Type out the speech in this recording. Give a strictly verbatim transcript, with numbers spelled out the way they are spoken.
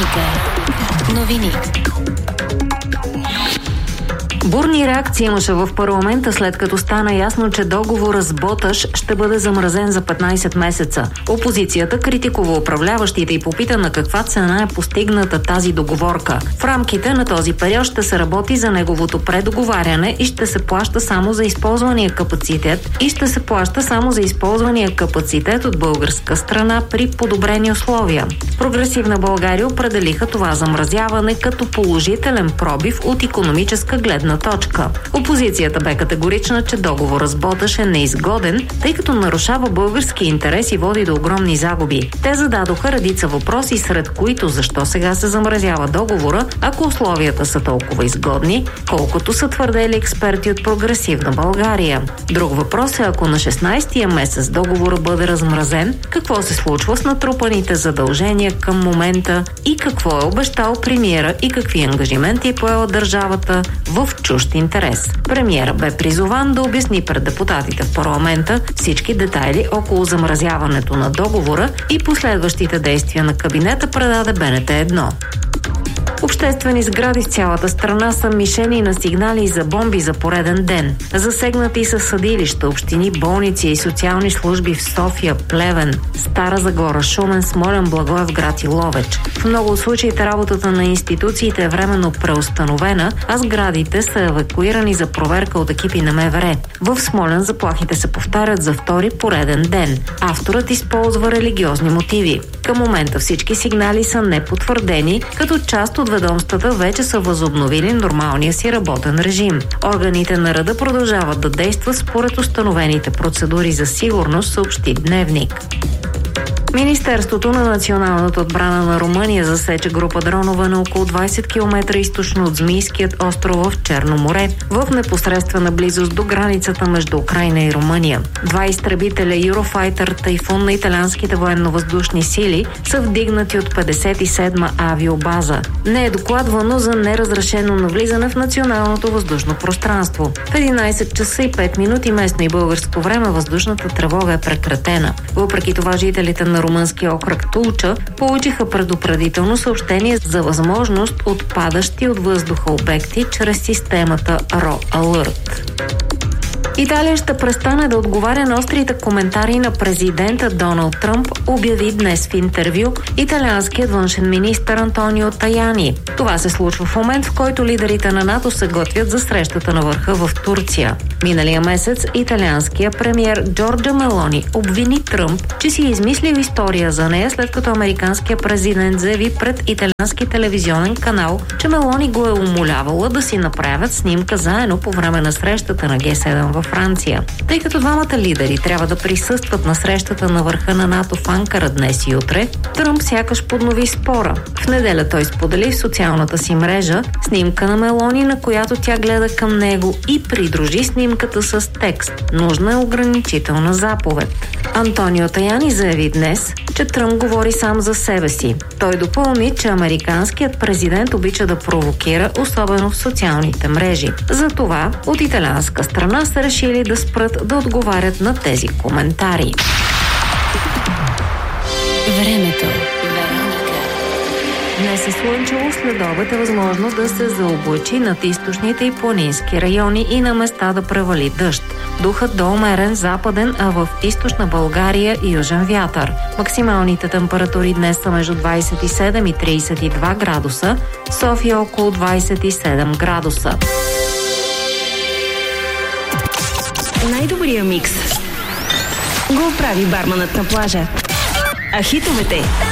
Вероника. Новини. Бурни реакции имаше в парламента, след като стана ясно, че договорът с Боташ ще бъде замразен за петнайсет месеца. Опозицията критикува управляващите и попита на каква цена е постигната тази договорка. В рамките на този период ще се работи за неговото предоговаряне и ще се плаща само за използвания капацитет и ще се плаща само за използвания капацитет от българска страна при подобрени условия. Прогресивна България определиха това замразяване като положителен пробив от икономическа гледна точка. Опозицията бе категорична, че договорът с Боташ е неизгоден, тъй като нарушава български интерес и води до огромни загуби. Те зададоха редица въпроси, сред които защо сега се замразява договора, ако условията са толкова изгодни, колкото са твърдели експерти от Прогресивна България. Друг въпрос е, ако на шестнайсетия месец договорът бъде размразен, какво се случва с натрупаните задължения към момента и какво е обещал премиера и какви ангажименти е поела държавата в чужд интерес. Премиера бе призован да обясни пред депутатите в парламента всички детайли около замразяването на договора и последващите действия на кабинета, предаде Б Н Т едно. Обществени сгради в цялата страна са мишени на сигнали за бомби за пореден ден. Засегнати са съдилища, общини, болници и социални служби в София, Плевен, Стара Загора, Шумен, Смолян, Благоевград и Ловеч. В много от случаите работата на институциите е временно преустановена, а сградите са евакуирани за проверка от екипи на М В Р. В Смолян заплахите се повтарят за втори пореден ден. Авторът използва религиозни мотиви. Към момента всички сигнали са непотвърдени, като част от ведомствата вече са възобновили нормалния си работен режим. Органите на реда продължават да действат според установените процедури за сигурност, съобщи Дневник. Министерството на националната отбрана на Румъния засече група дронове на около двайсет километра източно от Змийският остров в Черно море, в непосредствена близост до границата между Украйна и Румъния. Два изтребителя Eurofighter Тайфун на италианските военно-въздушни сили са вдигнати от петдесет и седма авиобаза. Не е докладвано за неразрешено навлизане в националното въздушно пространство. В единайсет часа и пет минути местно и българско време въздушната тревога е прекратена. Въпреки това жителите на румънския окръг Тулча получиха предупредително съобщение за възможност от падащи от въздуха обекти чрез системата РО Alert. Италия ще престане да отговаря на острите коментари на президента Доналд Тръмп, обяви днес в интервю италианският външен министър Антонио Таяни. Това се случва в момент, в който лидерите на НАТО се готвят за срещата на върха в Турция. Миналия месец италианският премиер Джорджа Мелони обвини Тръмп, че си е измислил история за нея, след като американският президент заяви пред италиански телевизионен канал, че Мелони го е умолявала да си направят снимка заедно по време на срещата на Г седем във Франция. Тъй като двамата лидери трябва да присъстват на срещата на върха на НАТО в Анкара днес и утре, Тръмп сякаш поднови спора. В неделя той сподели в социалната си мрежа снимка на Мелони, на която тя гледа към него, и придружи снимката с текст: "Нужна е ограничителна заповед". Антонио Таяни заяви днес, че Тръмп говори сам за себе си. Той допълни, че американският президент обича да провокира, особено в социалните мрежи. Затова от италианска страна са решили да спрат да отговарят на тези коментари. Времето. Днес е слънчево, след обед е възможно да се заоблачи над източните и планински райони и на места да превали дъжд. Духът до умерен западен, а в източна България и южен вятър. Максималните температури днес са между двайсет и седем и трийсет и два градуса, София около двайсет и седем градуса. Най-добрия микс го прави барманът на плажа. А хитовете